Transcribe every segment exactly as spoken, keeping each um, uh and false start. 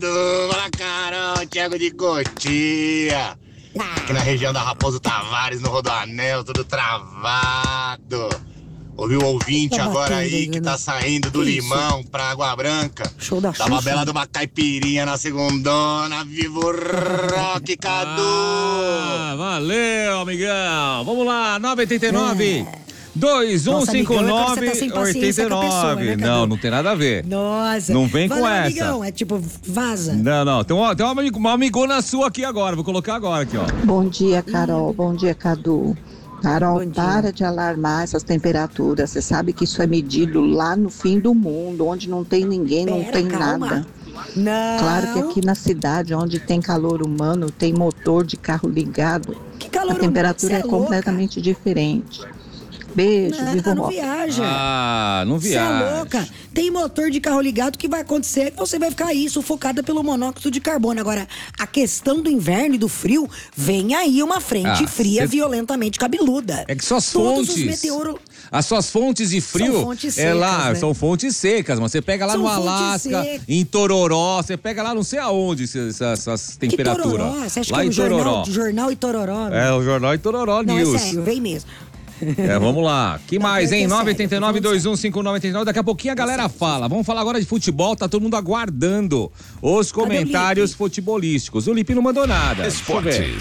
Fala, Carol, Thiago de Cotia. Aqui na região da Raposo Tavares, no Rodoanel, tudo travado. Ouvi o ouvinte tá agora batendo, aí que né? tá saindo do Que Limão pra Água Branca. Show da Tava Xuxa. bela de uma caipirinha na segundona. Vivo Rock, Cadu! Ah, valeu, amigão. Vamos lá, nove oito nove, dois um Nossa, cinco amigão, é quando nove, você tá sem oito paciência com a pessoa, nove. né, Cadu? Não, não tem nada a ver. Nossa. Não vem com Valeu, essa. amigão. É tipo, vaza. Não, não. Tem uma, tem uma, amigo- uma amigona sua aqui agora. Vou colocar agora aqui, ó. Bom dia, Carol. Bom dia, Cadu. Carol, Bom dia. para de alarmar essas temperaturas. Você sabe que isso é medido lá no fim do mundo, onde não tem ninguém, não Pera, tem calma. nada. Não. Claro que aqui na cidade, onde tem calor humano, tem motor de carro ligado. Que calor A temperatura humano, é cê é completamente diferente. Beijo, Não, viva o não rock. viaja. Ah, não Você viaja. é louca. Tem motor de carro ligado, o que vai acontecer é que você vai ficar aí sufocada pelo monóxido de carbono. Agora, a questão do inverno e do frio, vem aí uma frente Ah, fria cê- violentamente cabeluda. É que suas Todos fontes. Os meteoro... As suas fontes de frio. São fontes é lá, secas, né? são fontes secas, mas você pega lá São no fontes Alasca, secas. em Tororó, você pega lá não sei aonde essas, essas Que temperaturas. Tororó? Você acha Lá que é em o jornal, Tororó. jornal e Tororó? né? É, o jornal em Tororó Não, News. é sério, vem mesmo. É, vamos lá. Que Não, mais, pior que hein? é nove sério, oito nove, tô dois um cinco nove oito nove. Daqui a pouquinho a galera fala. Vamos falar agora de futebol. Tá todo mundo aguardando os comentários futebolísticos. O Lipe não mandou nada. Deixa eu ver.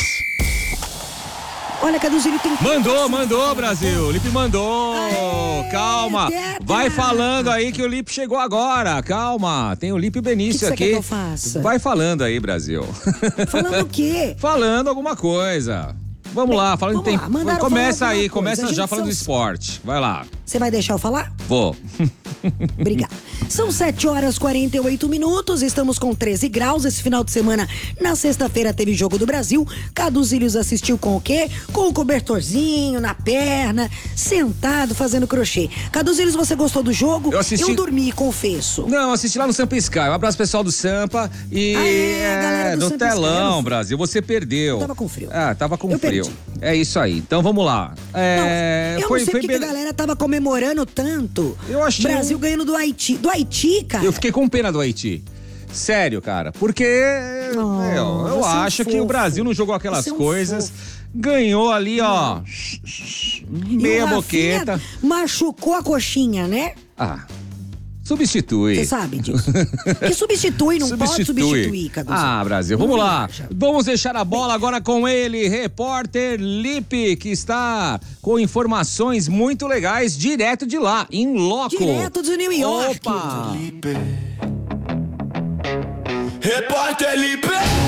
Olha, Caduzinho tem... Mandou, mandou, Brasil. O Lipe mandou. Aê, Calma. tetra. Vai falando aí que o Lipe chegou agora. Calma. Tem o Lipe Benício Que que você aqui. quer que eu faça? Vai falando aí, Brasil. Falando o quê? Falando alguma coisa. Vamos lá, falando vamos tem. lá, mandaram Começa falar aí, alguma começa coisa. já Gente, falando do são- esporte. Vai lá. Você vai deixar eu falar? Vou. Obrigada. São sete horas e quarenta e oito minutos, estamos com treze graus. Esse final de semana, na sexta-feira, teve Jogo do Brasil. Caduzílios assistiu com o quê? Com o cobertorzinho na perna, sentado, fazendo crochê. Caduzílios, você gostou do jogo? Eu assisti- Eu dormi, confesso. Não, assisti lá no Sampa Sky. Um abraço pessoal do Sampa e Ah, é, a galera do no Sampa Sky, telão, eu- Brasil. Você perdeu. Eu tava com frio. Ah, tava com Eu frio. perdi. É isso aí. Então vamos lá. É, Não, eu foi, não sei foi porque que bele- a galera tava comemorando tanto. Eu achei Brasil um- ganhando do Haiti. Do Haiti, cara. Eu fiquei com pena do Haiti. Sério, cara. Porque Oh, meu, eu você é um acho que o fofo. Brasil não jogou aquelas Você é um coisas. fofo. Ganhou ali, ó. E Meia o Rafinha boqueta. machucou a coxinha, né? Ah. Substitui. Você sabe disso. Que substitui, não pode substituir, Cadu. Ah, Brasil, Não vamos lá. viaja. Vamos deixar a bola agora com ele, repórter Lipe, que está com informações muito legais direto de lá, em loco. Direto de New York. Opa! Repórter Lipe.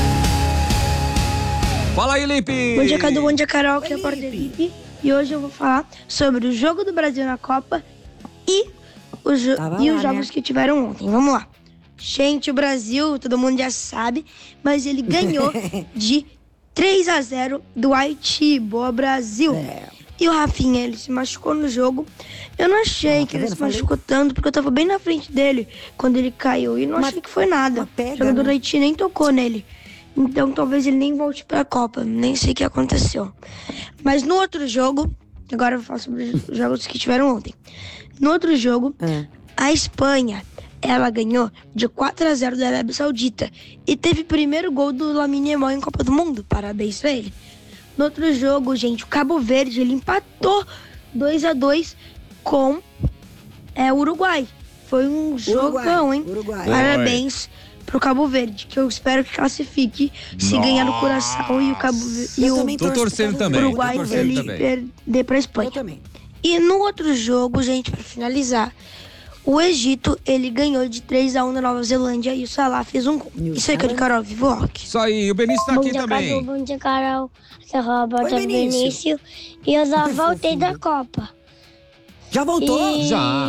Fala aí, Lipe. Bom dia, Cadu. Bom dia, Carol. Aqui é o Felipe. Porter Lipe. E hoje eu vou falar sobre o jogo do Brasil na Copa e os, jo- Tava e lá, os jogos né? que tiveram ontem. Vamos lá. Gente, o Brasil, todo mundo já sabe, mas ele ganhou de três a zero do Haiti. Boa, Brasil. É. E o Rafinha, ele se machucou no jogo. Eu não achei Ah, que tá ele vendo? se machucou tanto, porque eu tava bem na frente dele quando ele caiu. E não Uma- achei que foi nada. uma pega, o jogador né? do Haiti nem tocou nele. Então talvez ele nem volte pra Copa. Nem sei o que aconteceu. Mas no outro jogo, agora eu vou falar sobre os jogos que tiveram ontem. No outro jogo, É. a Espanha, ela ganhou de quatro a zero da Arábia Saudita. E teve o primeiro gol do Lamine Yamal em Copa do Mundo. Parabéns pra ele. No outro jogo, gente, o Cabo Verde, ele empatou dois a dois com é, o Uruguai. Foi um jogão, hein? Uruguai. Parabéns pro Cabo Verde, que eu espero que classifique se ganhar no Curaçao e o Cabo Verde, e Eu o também Tô torço pro torcendo Cabo também. Verde. Uruguai tô torcendo ele também. perder pra Espanha. Eu também. E no outro jogo, gente, pra finalizar, o Egito, ele ganhou de três a um da Nova Zelândia e o Salah fez um gol. New Isso aí que eu Zealand. Carol Vivo Rock. Isso aí, o Benício tá Bom aqui dia, também. Cadu. Bom dia, Carol. Aqui é o Roberto Oi, Benício. Benício. E eu já Ai, voltei fofinho. da Copa. Já voltou? E... Já.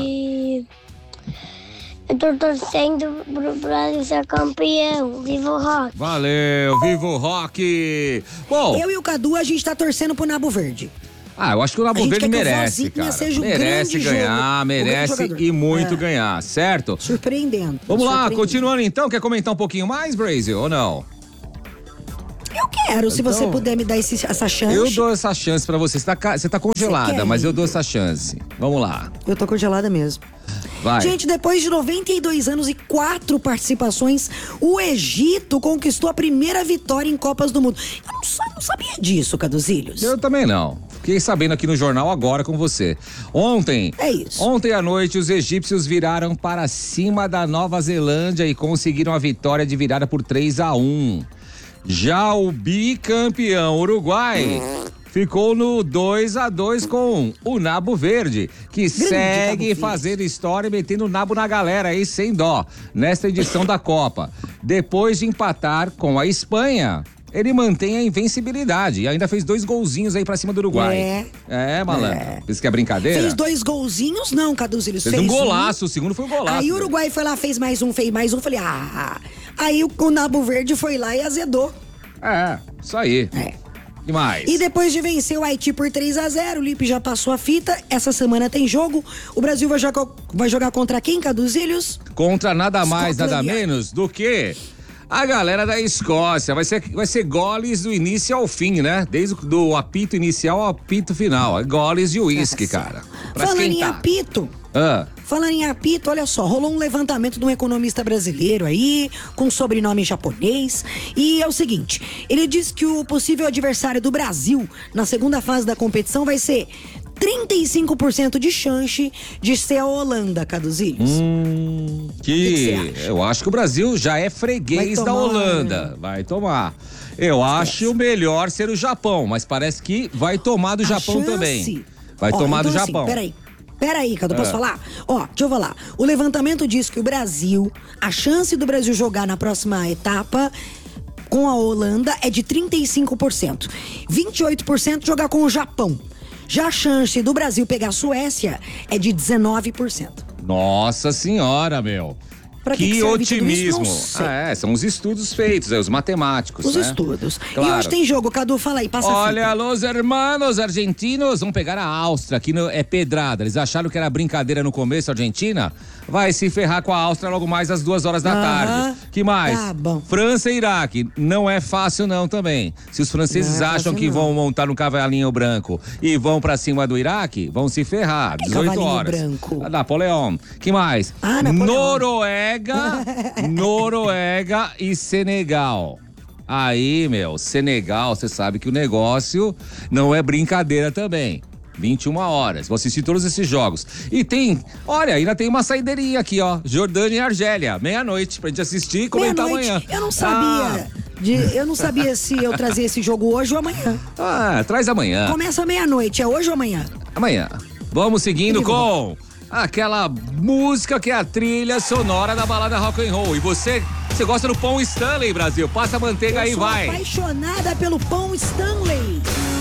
Eu tô torcendo pro Brasil ser campeão. Viva o rock. Valeu, viva o rock. Bom, Eu e o Cadu, a gente tá torcendo pro Nabo Verde. ah, eu acho que o A Nabo gente Verde quer que o merece, Vozinha cara. seja o Merece grande ganhar, jogo, o grande merece jogador. e muito É. ganhar, certo? Surpreendendo. Vamos lá, surpreendendo. continuando então. Quer comentar um pouquinho mais, Brasil, ou não? Eu quero, se você Então, puder me dar esse- essa chance. Eu dou essa chance pra você. Você tá, ca- você tá congelada, Você quer, mas eu Lipe? dou essa chance. Vamos lá. Eu tô congelada mesmo. Vai. Gente, depois de noventa e dois anos e quatro participações, o Egito conquistou a primeira vitória em Copas do Mundo. Eu não, sa- não sabia disso, Caduzílios. Eu também não. Fiquei sabendo aqui no jornal agora com você. Ontem. É isso. Ontem à noite, os egípcios viraram para cima da Nova Zelândia e conseguiram a vitória de virada por três a um. Já o bicampeão Uruguai ficou no dois a dois com o Nabo Verde, que Grande segue Cabo Verde. fazendo história e metendo o nabo na galera aí sem dó, nesta edição da Copa. Depois de empatar com a Espanha, ele mantém a invencibilidade e ainda fez dois golzinhos aí pra cima do Uruguai. É. É, malandro. Isso que é brincadeira? Fez dois golzinhos? Não, Caduzílios. Fez um golaço, o segundo foi um golaço. Aí o Uruguai foi lá, fez mais um, fez mais um. Falei, ah. Aí o, o Nabo Verde foi lá e azedou. É, isso aí. É. Demais. E depois de vencer o Haiti por três a zero, o Lipe já passou a fita. Essa semana tem jogo. O Brasil vai jogar, vai jogar contra quem, Caduzílios? Contra nada mais, nada Scotland. menos do que a galera da Escócia. Vai ser, vai ser goles do início ao fim, né? Desde o do apito inicial ao apito final. É goles de uísque, cara. Pra Falando em esquentar. apito, Ah, falando em apito, olha só, rolou um levantamento de um economista brasileiro aí, com sobrenome japonês, e é o seguinte, ele diz que o possível adversário do Brasil na segunda fase da competição vai ser trinta e cinco por cento de chance de ser a Holanda, Caduzílios. hum, que que que você acha? eu acho que o Brasil já é freguês Vai da tomar, Holanda. Vai tomar. Eu acho melhor ser o Japão, mas parece que vai tomar do A Japão chance- também. Vai Ó, tomar do então, assim, Japão. peraí. Peraí, Cadu, posso Ah. falar? Ó, deixa eu falar. O levantamento diz que o Brasil, a chance do Brasil jogar na próxima etapa com a Holanda é de trinta e cinco por cento. vinte e oito por cento jogar com o Japão. Já a chance do Brasil pegar a Suécia é de dezenove por cento. Nossa senhora, meu. Pra que que que serve tudo isso? otimismo. Não sei. Ah, é, são os estudos feitos, é, os matemáticos. Os né? estudos. E Claro. hoje tem jogo, Cadu, fala aí, passa a Olha, fita. los hermanos argentinos vão pegar a Áustria, aqui no, é pedrada. Eles acharam que era brincadeira no começo, a Argentina vai se ferrar com a Áustria logo mais às duas horas da Aham. tarde. Que mais? Tá bom. França e Iraque, não é fácil não também. Se os franceses Não é acham fácil, que não. vão montar no cavalinho branco e vão pra cima do Iraque, vão se ferrar, dezoito cavalinho horas. branco? Ah, Napoleão. Que mais? Ah, Napoleão. Noruega, Noruega e Senegal. Aí, meu, Senegal, você sabe que o negócio não é brincadeira também. vinte e uma horas. Vou assistir todos esses jogos. E tem, olha, ainda tem uma saideirinha aqui, ó. Jordânia e Argélia, meia-noite, pra gente assistir e comentar Meia-noite. amanhã. Eu não sabia. de- eu não sabia se eu trazia esse jogo hoje ou amanhã. Ah, ah, traz amanhã. Começa meia-noite, é hoje ou amanhã? Amanhã. Vamos seguindo Ele com aquela música que é a trilha sonora da balada rock and roll. E você, você gosta do pão Stanley, Brasil? Passa a manteiga Eu aí, sou vai. apaixonada pelo pão Stanley.